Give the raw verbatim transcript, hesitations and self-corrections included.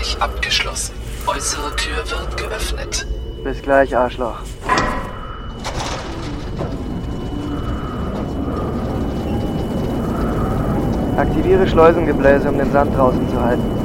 Bereich abgeschlossen. Äußere Tür wird geöffnet. Bis gleich, Arschloch. Aktiviere Schleusengebläse, um den Sand draußen zu halten.